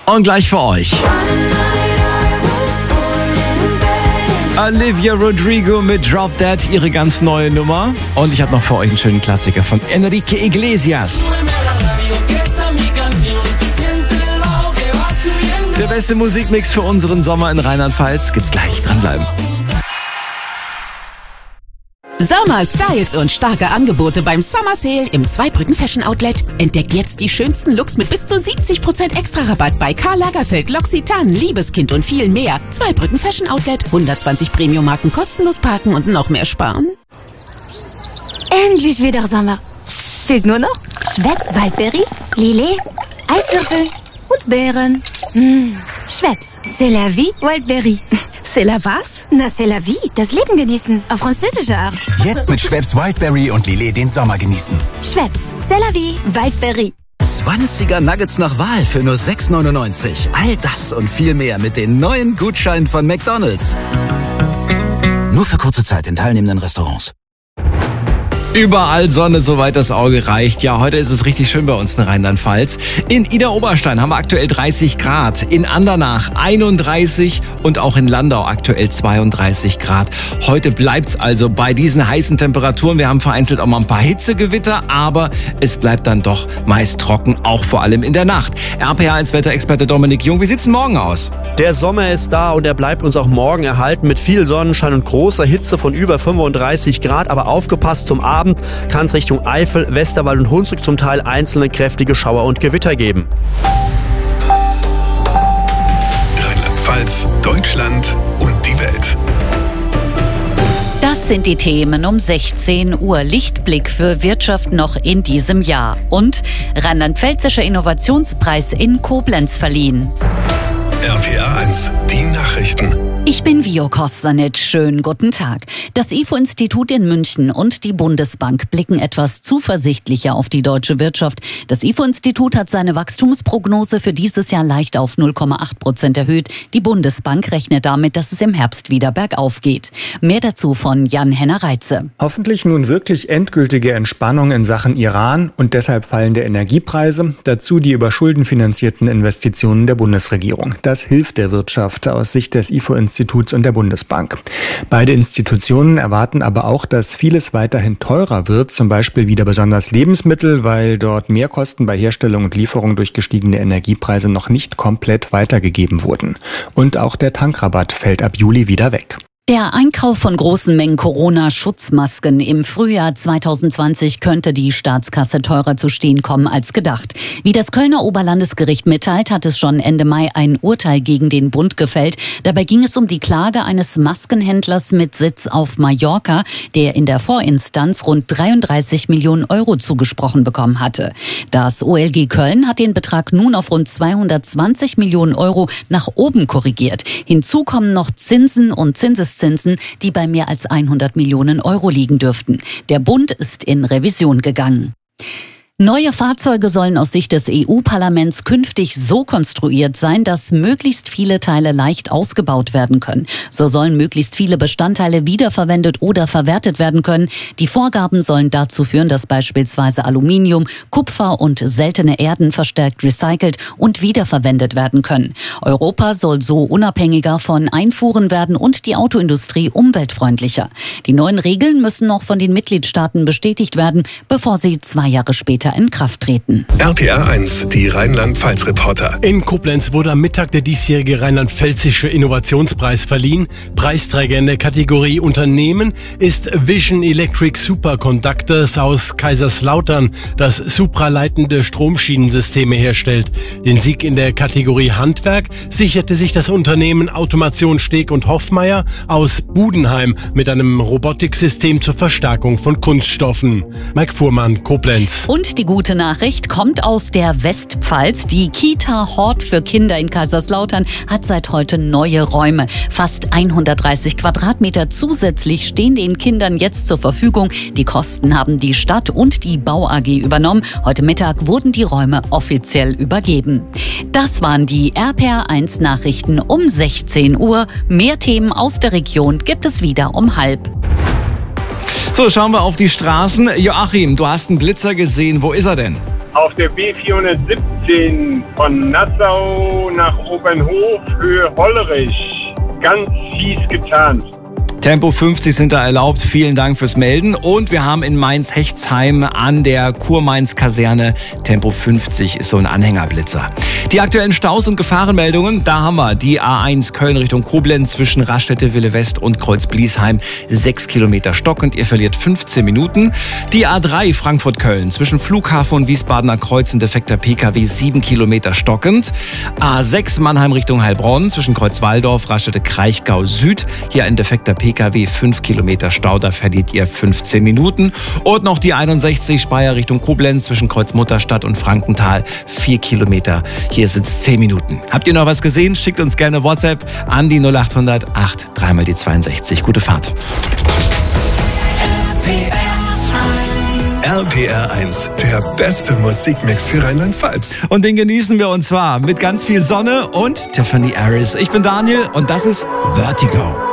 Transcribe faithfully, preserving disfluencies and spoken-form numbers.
Und gleich für euch Olivia Rodrigo mit Drop Dead, ihre ganz neue Nummer. Und ich habe noch für euch einen schönen Klassiker von Enrique Iglesias. Der beste Musikmix für unseren Sommer in Rheinland-Pfalz gibt's gleich. Dranbleiben. Sommer, Styles und starke Angebote beim Summer Sale im Zweibrücken Fashion Outlet. Entdeckt jetzt die schönsten Looks mit bis zu siebzig Prozent extra Rabatt bei Karl Lagerfeld, L'Occitane, Liebeskind und viel mehr. Zweibrücken Fashion Outlet, hundertzwanzig Premium-Marken kostenlos parken und noch mehr sparen. Endlich wieder Sommer. Fehlt nur noch Schweppes Waldberry, Lillet, Eiswürfel und Beeren. Mmh. Schweppes, c'est la vie, Wildberry. C'est la was? Na, c'est la vie, das Leben genießen, auf französische Art. Jetzt mit Schweppes Wildberry und Lillet den Sommer genießen. Schweppes, c'est la vie, Wildberry. zwanziger Nuggets nach Wahl für nur sechs neunundneunzig. All das und viel mehr mit den neuen Gutscheinen von McDonald's. Nur für kurze Zeit in teilnehmenden Restaurants. Überall Sonne, soweit das Auge reicht. Ja, heute ist es richtig schön bei uns in Rheinland-Pfalz. In Idar-Oberstein haben wir aktuell dreißig Grad, in Andernach einunddreißig und auch in Landau aktuell zweiunddreißig Grad. Heute bleibt's also bei diesen heißen Temperaturen. Wir haben vereinzelt auch mal ein paar Hitzegewitter, aber es bleibt dann doch meist trocken, auch vor allem in der Nacht. R P A eins Wetterexperte Dominik Jung, wie sieht's denn morgen aus? Der Sommer ist da und er bleibt uns auch morgen erhalten mit viel Sonnenschein und großer Hitze von über fünfunddreißig Grad. Aber aufgepasst, zum Abend kann es Richtung Eifel, Westerwald und Hunsrück zum Teil einzelne kräftige Schauer und Gewitter geben. Rheinland-Pfalz, Deutschland und die Welt. Das sind die Themen um sechzehn Uhr. Lichtblick für Wirtschaft noch in diesem Jahr. Und Rheinland-Pfälzischer Innovationspreis in Koblenz verliehen. R P A eins, die Nachrichten. Ich bin Vio Kostanic. Schönen guten Tag. Das I F O-Institut in München und die Bundesbank blicken etwas zuversichtlicher auf die deutsche Wirtschaft. Das I F O-Institut hat seine Wachstumsprognose für dieses Jahr leicht auf null Komma acht Prozent erhöht. Die Bundesbank rechnet damit, dass es im Herbst wieder bergauf geht. Mehr dazu von Jan-Henner Reitze. Hoffentlich nun wirklich endgültige Entspannung in Sachen Iran und deshalb fallende Energiepreise. Dazu die über Schulden finanzierten Investitionen der Bundesregierung. Das hilft der Wirtschaft aus Sicht des I F O-Instituts und der Bundesbank. Beide Institutionen erwarten aber auch, dass vieles weiterhin teurer wird, zum Beispiel wieder besonders Lebensmittel, weil dort Mehrkosten bei Herstellung und Lieferung durch gestiegene Energiepreise noch nicht komplett weitergegeben wurden. Und auch der Tankrabatt fällt ab Juli wieder weg. Der Einkauf von großen Mengen Corona-Schutzmasken im Frühjahr zweitausendzwanzig könnte die Staatskasse teurer zu stehen kommen als gedacht. Wie das Kölner Oberlandesgericht mitteilt, hat es schon Ende Mai ein Urteil gegen den Bund gefällt. Dabei ging es um die Klage eines Maskenhändlers mit Sitz auf Mallorca, der in der Vorinstanz rund dreiunddreißig Millionen Euro zugesprochen bekommen hatte. Das O L G Köln hat den Betrag nun auf rund zweihundertzwanzig Millionen Euro nach oben korrigiert. Hinzu kommen noch Zinsen und Zinseszinsen, die bei mehr als hundert Millionen Euro liegen dürften. Der Bund ist in Revision gegangen. Neue Fahrzeuge sollen aus Sicht des E U-Parlaments künftig so konstruiert sein, dass möglichst viele Teile leicht ausgebaut werden können. So sollen möglichst viele Bestandteile wiederverwendet oder verwertet werden können. Die Vorgaben sollen dazu führen, dass beispielsweise Aluminium, Kupfer und seltene Erden verstärkt recycelt und wiederverwendet werden können. Europa soll so unabhängiger von Einfuhren werden und die Autoindustrie umweltfreundlicher. Die neuen Regeln müssen noch von den Mitgliedstaaten bestätigt werden, bevor sie zwei Jahre später in Kraft treten. R P A eins, die Rheinland-Pfalz-Reporter. In Koblenz wurde am Mittag der diesjährige Rheinland-Pfälzische Innovationspreis verliehen. Preisträger in der Kategorie Unternehmen ist Vision Electric Superconductors aus Kaiserslautern, das supraleitende Stromschienensysteme herstellt. Den Sieg in der Kategorie Handwerk sicherte sich das Unternehmen Automation Steg und Hoffmeier aus Budenheim mit einem Robotiksystem zur Verstärkung von Kunststoffen. Mike Fuhrmann, Koblenz. Und die gute Nachricht kommt aus der Westpfalz. Die Kita Hort für Kinder in Kaiserslautern hat seit heute neue Räume. Fast hundertdreißig Quadratmeter zusätzlich stehen den Kindern jetzt zur Verfügung. Die Kosten haben die Stadt und die Bau A G übernommen. Heute Mittag wurden die Räume offiziell übergeben. Das waren die R P A eins Nachrichten um sechzehn Uhr. Mehr Themen aus der Region gibt es wieder um halb. So, schauen wir auf die Straßen. Joachim, du hast einen Blitzer gesehen. Wo ist er denn? Auf der B vierhundertsiebzig fünfzehn von Nassau nach Obernhof, Höhe Hollerich. Ganz fies getan. Tempo fünfzig sind da erlaubt. Vielen Dank fürs Melden. Und wir haben in Mainz-Hechtsheim an der Kurmainz-Kaserne Tempo fünfzig ist so ein Anhängerblitzer. Die aktuellen Staus und Gefahrenmeldungen, da haben wir die A eins Köln Richtung Koblenz zwischen Raststätte Wille West und Kreuz-Bliesheim. Sechs Kilometer stockend, ihr verliert fünfzehn Minuten. Die A drei Frankfurt-Köln zwischen Flughafen und Wiesbadener Kreuz ein defekter P K W, sieben Kilometer stockend. A sechs Mannheim Richtung Heilbronn zwischen Kreuzwaldorf, Raststätte Kraichgau Süd. Hier ein defekter P K W, fünf Kilometer Stau, da verliert ihr fünfzehn Minuten. Und noch die einundsechzig Speyer Richtung Koblenz zwischen Kreuzmutterstadt und Frankenthal, vier Kilometer. Hier sind es zehn Minuten. Habt ihr noch was gesehen? Schickt uns gerne WhatsApp an die null acht hundert acht dreimal die zweiundsechzig. Gute Fahrt. R P R eins, der beste Musikmix für Rheinland-Pfalz. Und den genießen wir und zwar mit ganz viel Sonne und Tiffany Harris. Ich bin Daniel und das ist Vertigo.